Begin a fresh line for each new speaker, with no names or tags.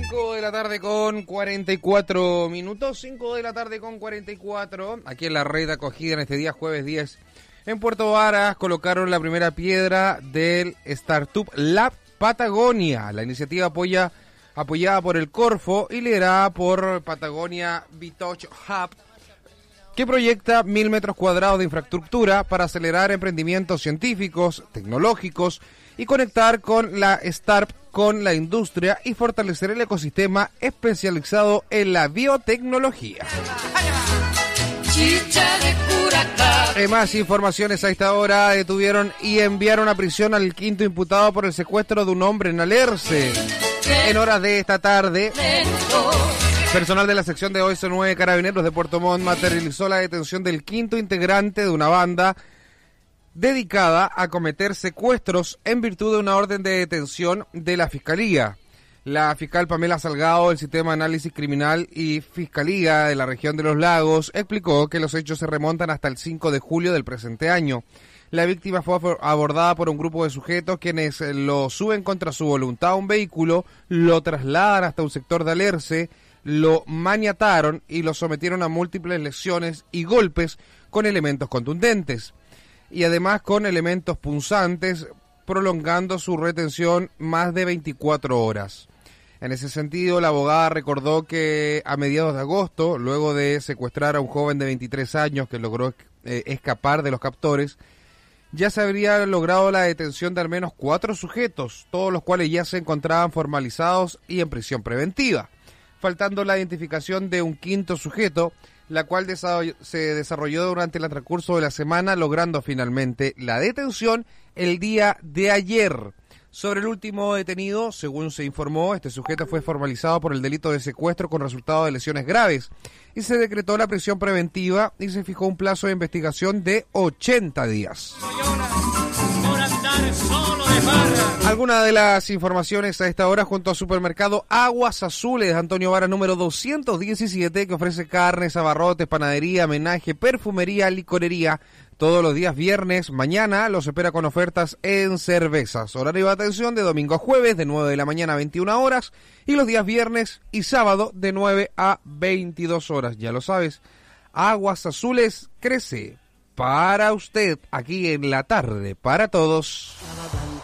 5 de la tarde con 44 minutos, 5 de la tarde con 44, aquí en la red de acogida en este día, jueves 10, en Puerto Varas, colocaron la primera piedra del Startup Lab Patagonia. La iniciativa apoyada por el Corfo y liderada por Patagonia Vitouch Hub, que proyecta 1.000 metros cuadrados de infraestructura para acelerar emprendimientos científicos, tecnológicos y conectar con la startup con la industria y fortalecer el ecosistema especializado en la biotecnología. Más informaciones a esta hora. Detuvieron y enviaron a prisión al quinto imputado por el secuestro de un hombre en Alerce. En horas de esta tarde, personal de la sección de OS9 Carabineros de Puerto Montt materializó la detención del quinto integrante de una banda dedicada a cometer secuestros en virtud de una orden de detención de la Fiscalía. La fiscal Pamela Salgado del Sistema de Análisis Criminal y Fiscalía de la región de Los Lagos explicó que los hechos se remontan hasta el 5 de julio del presente año. La víctima fue abordada por un grupo de sujetos quienes lo suben contra su voluntad a un vehículo, lo trasladan hasta un sector de Alerce, lo maniataron y lo sometieron a múltiples lesiones y golpes con elementos contundentes, y además con elementos punzantes, prolongando su retención más de 24 horas. En ese sentido, la abogada recordó que a mediados de agosto, luego de secuestrar a un joven de 23 años que logró escapar de los captores, ya se habría logrado la detención de al menos 4 sujetos, todos los cuales ya se encontraban formalizados y en prisión preventiva, faltando la identificación de un quinto sujeto, la cual se desarrolló durante el transcurso de la semana, logrando finalmente la detención el día de ayer. Sobre el último detenido, según se informó, este sujeto fue formalizado por el delito de secuestro con resultado de lesiones graves y se decretó la prisión preventiva y se fijó un plazo de investigación de 80 días. Algunas de las informaciones a esta hora junto a Supermercado Aguas Azules, Antonio Vara número 217, que ofrece carnes, abarrotes, panadería, menaje, perfumería, licorería. Todos los días viernes, mañana los espera con ofertas en cervezas. Horario de atención de domingo a jueves de 9 de la mañana a 21 horas y los días viernes y sábado de 9 a 22 horas. Ya lo sabes, Aguas Azules crece para usted aquí en la tarde, para todos.